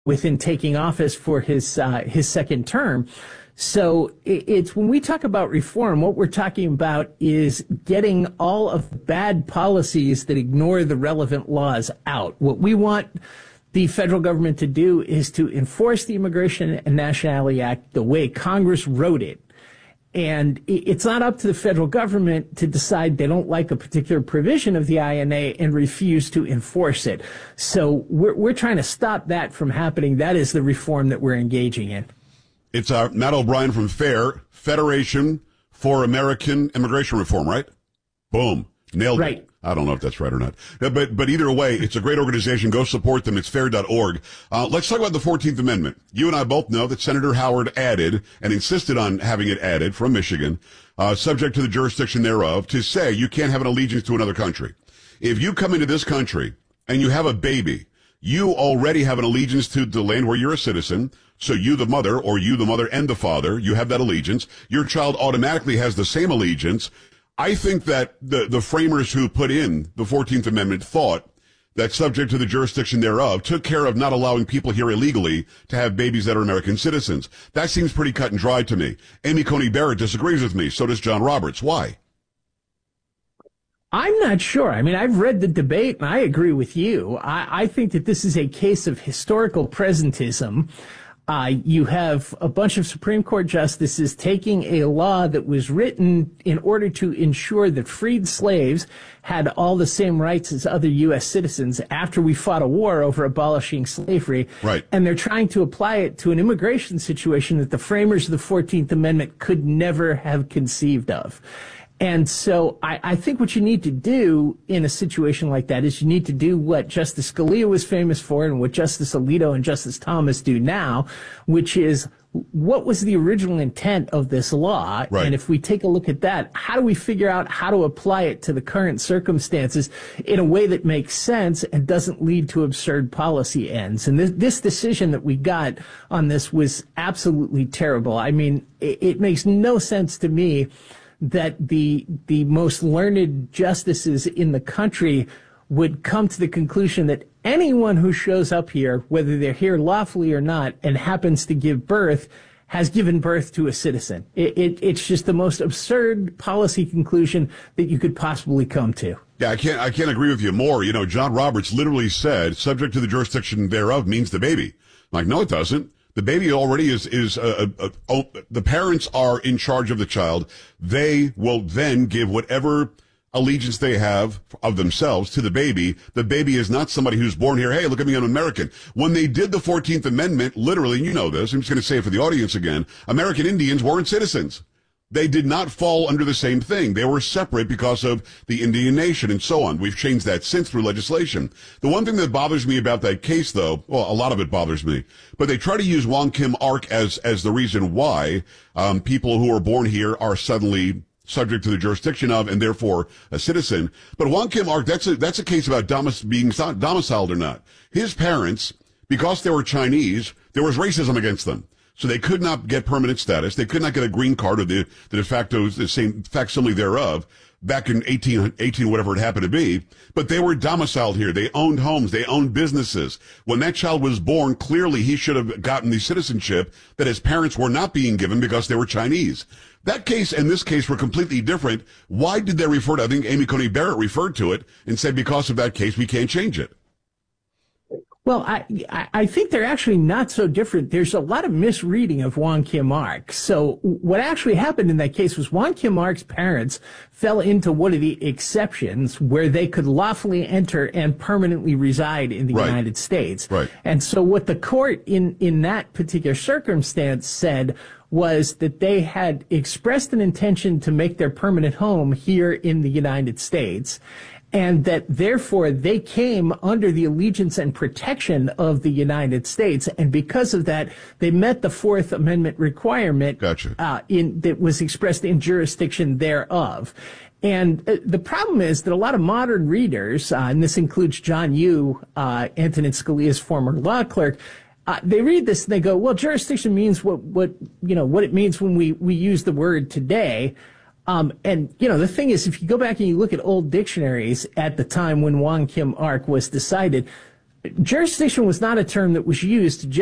within taking office for his second term. So it's when we talk about reform, what we're talking about is getting all of the bad policies that ignore the relevant laws out. What we want the federal government to do is to enforce the Immigration and Nationality Act the way Congress wrote it. And it's not up to the federal government to decide they don't like a particular provision of the INA and refuse to enforce it. So we're trying to stop that from happening. That is the reform that we're engaging in. It's Matt O'Brien from FAIR, Federation for American Immigration Reform, right? Boom. Nailed it. Right. I don't know if that's right or not. But either way, it's a great organization. Go support them. It's fair.org. Let's talk about the 14th Amendment. You and I both know that Senator Howard added and insisted on having it added from Michigan, subject to the jurisdiction thereof, to say you can't have an allegiance to another country. If you come into this country and you have a baby, you already have an allegiance to the land where you're a citizen. So you, the mother, or you, the mother and the father, you have that allegiance. Your child automatically has the same allegiance. I think that the framers who put in the 14th Amendment thought that subject to the jurisdiction thereof took care of not allowing people here illegally to have babies that are American citizens. That seems pretty cut and dry to me. Amy Coney Barrett disagrees with me. So does John Roberts. Why? I'm not sure. I mean, I've read the debate and I agree with you. I think that this is a case of historical presentism. You have a bunch of Supreme Court justices taking a law that was written in order to ensure that freed slaves had all the same rights as other U.S. citizens after we fought a war over abolishing slavery. Right. And they're trying to apply it to an immigration situation that the framers of the 14th Amendment could never have conceived of. And so I think what you need to do in a situation like that is you need to do what Justice Scalia was famous for and what Justice Alito and Justice Thomas do now, which is what was the original intent of this law? Right. And if we take a look at that, how do we figure out how to apply it to the current circumstances in a way that makes sense and doesn't lead to absurd policy ends? And this decision that we got on this was absolutely terrible. I mean, it makes no sense to me that the most learned justices in the country would come to the conclusion that anyone who shows up here, whether they're here lawfully or not, and happens to give birth, has given birth to a citizen. It's just the most absurd policy conclusion that you could possibly come to. Yeah, I can't agree with you more. You know, John Roberts literally said, subject to the jurisdiction thereof means the baby. I'm like, no, it doesn't. The baby already the parents are in charge of the child. They will then give whatever allegiance they have of themselves to the baby. The baby is not somebody who's born here. Hey, look at me, I'm American. When they did the 14th Amendment, literally, and you know this, I'm just going to say it for the audience again, American Indians weren't citizens. They did not fall under the same thing. They were separate because of the Indian nation and so on. We've changed that since through legislation. The one thing that bothers me about that case, though, well, a lot of it bothers me, but they try to use Wong Kim Ark as the reason why people who are born here are suddenly subject to the jurisdiction of and therefore a citizen. But Wong Kim Ark, that's a case about being domiciled or not. His parents, because they were Chinese, there was racism against them. So they could not get permanent status. They could not get a green card or the de facto, the same facsimile thereof back in 18, whatever it happened to be. But they were domiciled here. They owned homes. They owned businesses. When that child was born, clearly he should have gotten the citizenship that his parents were not being given because they were Chinese. That case and this case were completely different. Why did they refer to, I think Amy Coney Barrett referred to it and said because of that case, we can't change it. Well, I think they're actually not so different. There's a lot of misreading of Wong Kim Ark. So what actually happened in that case was Wong Kim Ark's parents fell into one of the exceptions where they could lawfully enter and permanently reside in the United States. Right. And so what the court in that particular circumstance said was that they had expressed an intention to make their permanent home here in the United States, and that therefore they came under the allegiance and protection of the United States. And because of that, they met the Fourth Amendment requirement that was expressed in jurisdiction thereof. And the problem is that a lot of modern readers, and this includes John Yoo, Antonin Scalia's former law clerk, they read this and they go, well, jurisdiction means what it means when we use the word today. And, the thing is, if you go back and you look at old dictionaries at the time when Wong Kim Ark was decided, jurisdiction was not a term that was used to